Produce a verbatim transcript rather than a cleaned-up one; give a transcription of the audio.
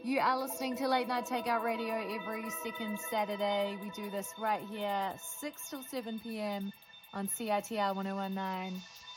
You are listening to Late Night Takeout Radio every second Saturday. We do this right here, six till seven p.m. on C I T R one oh one nine.